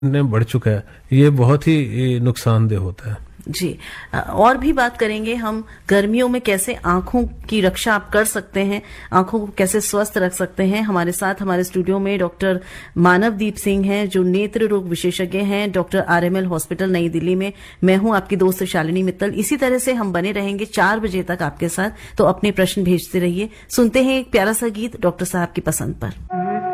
ने बढ़ चुका है, ये बहुत ही नुकसानदेह होता है। जी, और भी बात करेंगे हम गर्मियों में कैसे आंखों की रक्षा आप कर सकते हैं, आंखों को कैसे स्वस्थ रख सकते हैं। हमारे साथ हमारे स्टूडियो में डॉक्टर मानवदीप सिंह हैं जो नेत्र रोग विशेषज्ञ हैं डॉक्टर RML हॉस्पिटल नई दिल्ली में। मैं हूं आपकी दोस्त शालिनी मित्तल। इसी तरह से हम बने रहेंगे 4 बजे तक आपके साथ, तो अपने प्रश्न भेजते रहिए। सुनते हैं एक प्यारा सा गीत डॉक्टर साहब की पसंद पर।